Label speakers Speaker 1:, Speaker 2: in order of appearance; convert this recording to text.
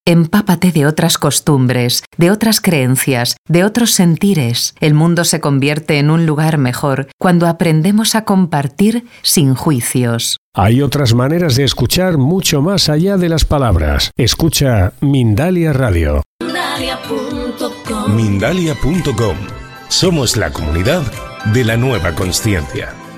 Speaker 1: Empápate de otras costumbres, de otras creencias, de otros sentires. El mundo se convierte en un lugar mejor cuando aprendemos a compartir sin juicios.
Speaker 2: Hay otras maneras de escuchar mucho más allá de las palabras. Escucha Mindalia Radio.
Speaker 3: Mindalia.com. Somos la comunidad de la nueva consciencia.